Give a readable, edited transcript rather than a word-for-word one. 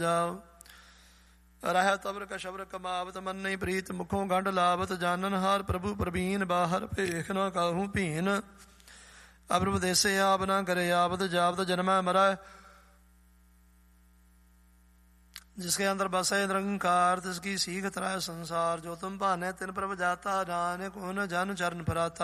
ਜਾਓ। ਰਹਿਤ ਅਬਰ ਕਸ਼ਬਰ ਕਮਾਵਤ ਮਨ ਨਹੀਂ ਪ੍ਰੀਤ ਮੁਖੋਂ ਗੰਢ ਲਾਵਤ ਜਾਨਨ ਹਾਰ ਪ੍ਰਭੂ ਪ੍ਰਵੀਨ ਬਾਹਰ ਭੇਖ ਨਾ ਕਾਹੂ ਭੀਨ। ਅਬਰ ਵਿਦੇਸੇ ਆਪ ਨਾ ਕਰੇ ਆਵਤ ਜਾਵਤ ਜਨਮੈ ਮਰੈ जिसके अंदर बसे निरंकार तिसकी सीख त्राय संसार। जो तुम भाने तिन प्रभ जाता नानक उन जन चरण फराता।